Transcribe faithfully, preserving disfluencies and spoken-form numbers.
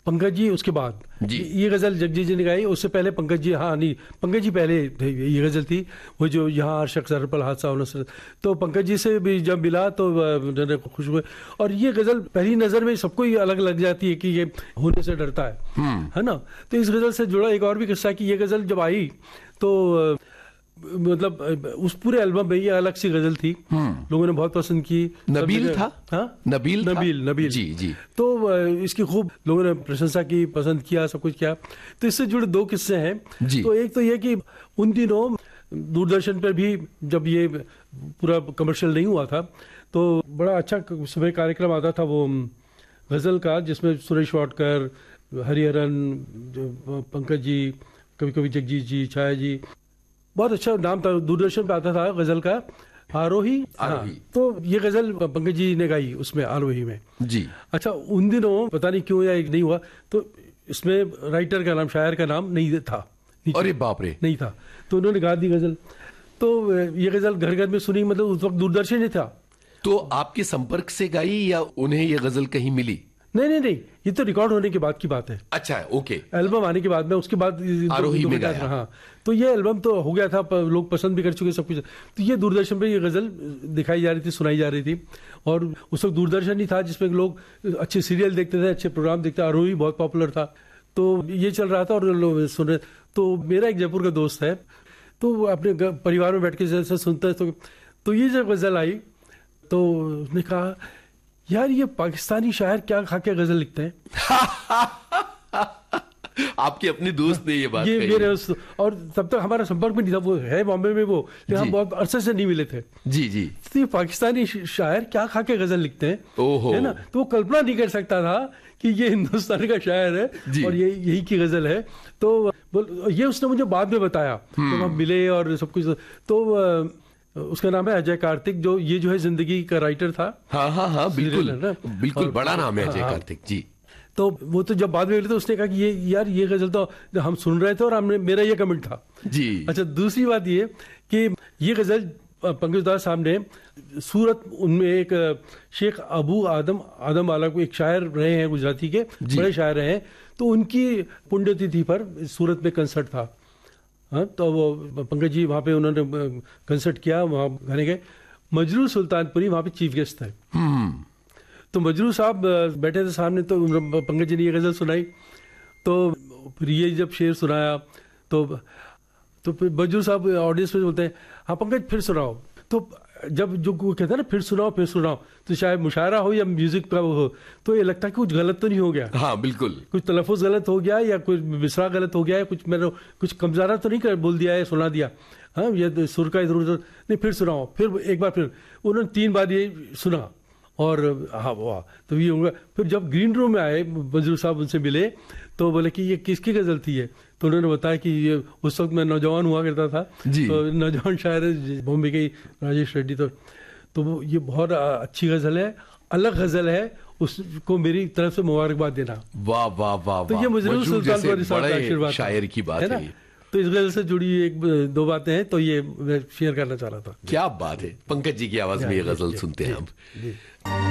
पंकज जी उसके बाद जी। ये गजल जगजीत जी ने गाई, उससे पहले पंकज जी, हाँ नहीं पंकज जी पहले थे, ये गजल थी वो जो यहाँ शख्स हर पल हादसा होना सर। तो पंकज जी से भी जब मिला तो मैंने खुश हुए। और ये गजल पहली नजर में सबको ही अलग लग जाती है कि ये होने से डरता है है ना। तो इस गजल से जुड़ा एक और भी किस्सा कि ये गजल जब आई तो मतलब उस पूरे एल्बम में ये अलग सी गजल थी, लोगों ने बहुत पसंद की। नबील था, हाँ नबील नबील था? नबील जी जी। तो इसकी खूब लोगों ने प्रशंसा की, पसंद किया, सब कुछ किया। तो इससे जुड़े दो किस्से हैं जी। तो एक तो ये कि उन दिनों दूरदर्शन पर भी जब ये पूरा कमर्शियल नहीं हुआ था तो बड़ा अच्छा सुबह कार्यक्रम आता था वो गजल का, जिसमें सुरेश वाडकर, हरिहरन, पंकज जी, कभी कभी जगजीत जी, छाया जी, बहुत अच्छा नाम था। दूरदर्शन पे आता था गजल का आरोही, आरोही। हाँ, तो ये गजल पंकज जी ने गाई उसमें आरोही में जी। अच्छा, उन दिनों पता नहीं क्यों या नहीं हुआ तो इसमें राइटर का नाम, शायर का नाम नहीं था, अरे बाप रे, नहीं था, तो उन्होंने गा दी गजल। तो ये गजल घर घर में सुनी, मतलब उस वक्त दूरदर्शन नहीं था। तो आपके संपर्क से गाई या उन्हें ये गजल कहीं मिली? नहीं नहीं नहीं, ये तो रिकॉर्ड होने के बाद की बात है। अच्छा, ओके। एल्बम आने के बाद में, उसके बाद आरोही में गाया। हाँ, तो ये एल्बम तो हो गया था, लोग पसंद भी कर चुके सब कुछ। तो ये दूरदर्शन पे ये गजल दिखाई जा रही थी, सुनाई जा रही थी। और उस वक्त दूरदर्शन ही था जिसमें लोग अच्छे सीरियल देखते थे, अच्छे प्रोग्राम देखते थे, आरोही बहुत पॉपुलर था। तो ये चल रहा था और लोग सुन रहे। तो मेरा एक जयपुर का दोस्त है, तो अपने परिवार में बैठ के जैसे सुनता है, तो, तो ये जब गजल आई तो उसने कहा यार ये पाकिस्तानी शायर क्या खा के गजल लिखते हैं। आपके अपने दोस्त ने ये बात ये कही। मेरे उस, और तब तक हमारा संपर्क भी नहीं था, वो है बॉम्बे में वो, लेकिन हम बहुत अरसे से नहीं मिले थे। जी जी। तो ये पाकिस्तानी शायर क्या खा के गजल लिखते हैं, ओहो, है ना। तो वो कल्पना नहीं कर सकता था कि ये हिंदुस्तान का शायर है और ये यही की गजल है। तो ये उसने मुझे बाद में बताया, तो हम मिले और सब कुछ। तो उसका नाम है अजय कार्तिक, जो ये जो है जिंदगी का राइटर था। हाँ हाँ हाँ, बिल्कुल बिल्कुल, बड़ा नाम है अजय कार्तिक जी। तो वो तो जब बाद में मिले तो उसने कहा कि ये यार ये गजल तो हम सुन रहे थे और हमने, मेरा ये कमेंट था जी। अच्छा, दूसरी बात ये कि ये गजल पंकज दास साहब ने सूरत, उनमें एक शेख अबू आदम आदम वाला को एक शायर रहे हैं गुजराती के, बड़े शायर रहे हैं, तो उनकी पुण्यतिथि पर सूरत में कंसर्ट था। हाँ, तो वो पंकज जी वहाँ पे उन्होंने कंसर्ट किया, वहाँ गाने गए। मजरू सुल्तानपुरी वहाँ पे चीफ गेस्ट थे। तो मजरू साहब बैठे थे सामने, तो पंकज जी ने ये गजल सुनाई। तो फिर ये जब शेर सुनाया तो तो फिर मजरू साहब ऑडियंस में बोलते हैं हाँ पंकज फिर सुनाओ। तो जब जो कहते हैं ना फिर सुनाओ फिर सुनाओ, तो शायद मुशायरा हो या म्यूजिक का हो, तो ये लगता है कि कुछ गलत तो नहीं हो गया। हाँ बिल्कुल, कुछ तलफ़ुज़ गलत हो गया या कुछ मिसरा गलत हो गया है, कुछ मैंने कुछ कमज़ारा तो नहीं कर बोल दिया है, सुना दिया। हाँ, ये सुर का इधर उधर नहीं, फिर सुनाओ, फिर एक बार फिर। उन्होंने तीन बार ये सुना और हाँ वाह, तो ये होगा। फिर जब ग्रीन रूम में आए मजरू साहब, उनसे मिले तो बोले कि ये किसकी गजल थी है, तो उन्होंने बताया कि ये उस वक्त मैं नौजवान हुआ करता था, तो नौजवान शायर बॉम्बे के राजेश रेड्डी। तो तो ये बहुत अच्छी गजल है, अलग गजल है, उसको मेरी तरफ से मुबारकबाद देना। वाह वाह वाह। तो ये मजरू सुल्तानपुरी साहब का आशीर्वाद, शायर की बात है ना। तो इस गजल से जुड़ी एक दो बातें हैं, तो ये मैं शेयर करना चाह रहा था। क्या बात है, पंकज जी की आवाज में ये गजल सुनते हैं अब।